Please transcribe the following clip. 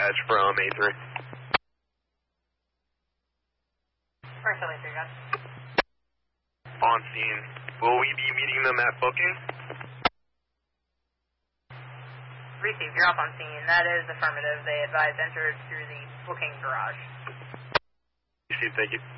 dispatch from A3. First LA3, guys. On scene. Will we be meeting them at booking? Receive, you're up on scene. That is affirmative. They advise entered through the booking garage. Receive, thank you.